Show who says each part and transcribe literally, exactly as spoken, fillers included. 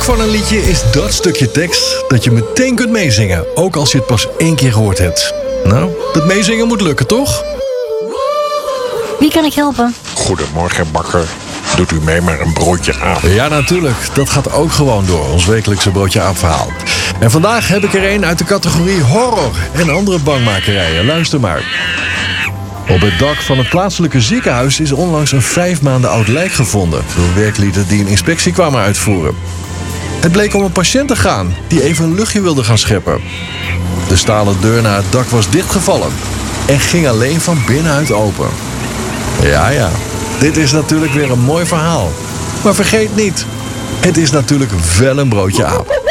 Speaker 1: hoek van een liedje is dat stukje tekst dat je meteen kunt meezingen, ook als je het pas één keer gehoord hebt. Nou, dat meezingen moet lukken, toch?
Speaker 2: Wie kan ik helpen?
Speaker 3: Goedemorgen, bakker. Doet u mee met een broodje aap?
Speaker 1: Ja, natuurlijk. Dat gaat ook gewoon door, ons wekelijkse broodje aapverhaal. En vandaag heb ik er een uit de categorie horror en andere bangmakerijen. Luister maar. Op het dak van het plaatselijke ziekenhuis is onlangs een vijf maanden oud lijk gevonden door werklieden die een inspectie kwamen uitvoeren. Het bleek om een patiënt te gaan die even een luchtje wilde gaan scheppen. De stalen deur naar het dak was dichtgevallen en ging alleen van binnenuit open. Ja, ja, dit is natuurlijk weer een mooi verhaal. Maar vergeet niet, het is natuurlijk wel een broodje aap.